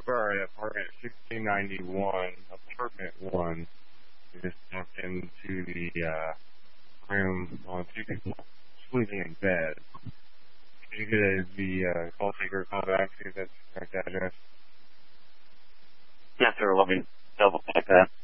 Sorry, apartment 1691, apartment 1. We just walked into the room on two people sleeping in bed. Can you get the call taker call back, see if that's the correct address? Yes, sir. Let me double check that.